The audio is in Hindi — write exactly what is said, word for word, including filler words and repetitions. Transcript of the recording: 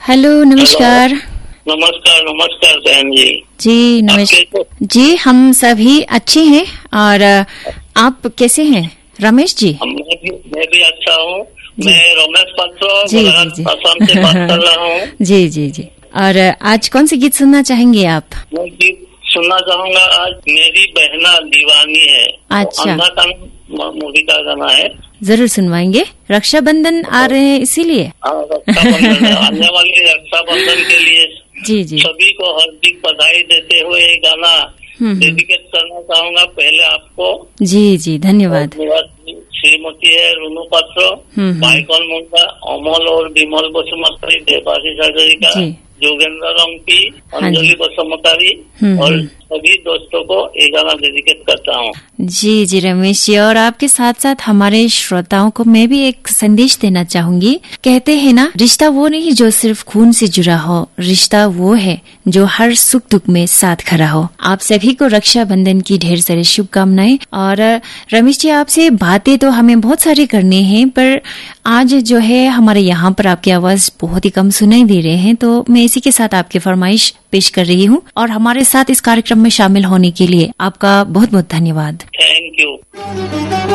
हेलो, नमस्कार। नमस्कार नमस्कार बहन जी। जी नमस्कार जी, हम सभी अच्छे हैं। और आप कैसे हैं रमेश जी? मैं भी, मैं भी अच्छा हूँ। मैं रमेश पात्र जी जी जी आसाम से बात कर रहा हूँ। जी जी जी। और आज कौन सी गीत सुनना चाहेंगे आप? मैं गीत सुनना चाहूंगा आज मेरी बहना दीवानी है। अच्छा, अंधा का मूवी का गाना है। जरूर सुनवाएंगे। रक्षाबंधन आ रहे हैं इसीलिए। हाँ, रक्षाबंधन आने वाली रक्षाबंधन के लिए जी जी सभी को हार्दिक बधाई देते हुए ये गाना डेडिकेट करना चाहूंगा पहले आपको। जी जी, धन्यवाद। श्रीमती है रुनु पात्र, भाई कौन मुंडा, अमल और विमल बसुमतारी, देवाशीष हजारिका, जोगेंद्र रंकी, अंजलि बसुमतारी और सभी दोस्तों को ये गाना डेडिकेट करता हूँ। जी जी रमेश जी, और आपके साथ साथ हमारे श्रोताओं को मैं भी एक संदेश देना चाहूंगी। कहते हैं ना, रिश्ता वो नहीं जो सिर्फ खून से जुड़ा हो, रिश्ता वो है जो हर सुख दुख में साथ खड़ा हो। आप सभी को रक्षाबंधन की ढेर सारी शुभकामनाएं। और रमेश जी, आपसे बातें तो हमें बहुत सारी करनी है, पर आज जो है हमारे यहाँ पर आपकी आवाज बहुत ही कम सुनाई दे रहे हैं, तो मैं इसी के साथ आपकी फरमाइश पेश कर रही हूँ। और हमारे साथ इस कार्यक्रम में शामिल होने के लिए आपका बहुत बहुत धन्यवाद। Thank you.